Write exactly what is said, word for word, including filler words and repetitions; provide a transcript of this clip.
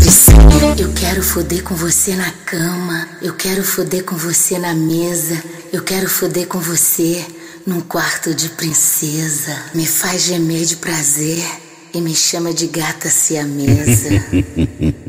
disse: eu quero foder com você na cama, eu quero foder com você na mesa, eu quero foder com você num quarto de princesa. Me faz gemer de prazer e me chama de gata siamesa.